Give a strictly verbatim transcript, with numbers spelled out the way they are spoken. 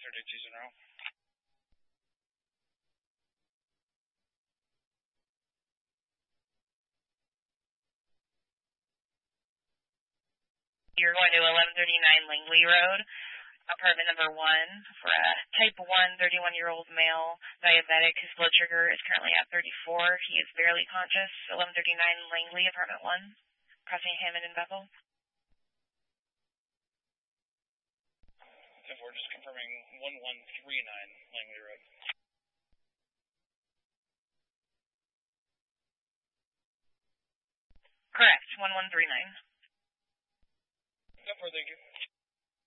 thirty-two zero. You're going to eleven thirty-nine Langley Road, apartment number one, for a type one, thirty-one-year-old male, diabetic. His blood sugar is currently at thirty-four. He is barely conscious. eleven thirty-nine Langley, apartment one, crossing Hammond and Bethel. ten four, just confirming one one three nine Langley Road. Correct, one one three nine. ten four, thank you.